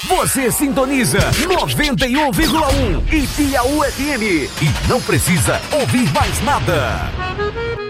Você sintoniza 91,1 e Piauí FM e não precisa ouvir mais nada.